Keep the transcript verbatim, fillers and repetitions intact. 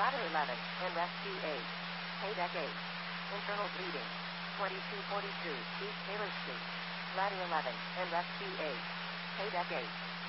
Ladder eleven, and rest C eight. Hay deck eight. Internal bleeding. twenty-two forty-two, East Taylor Street. Ladder eleven, and rest C eight. Hay deck eight.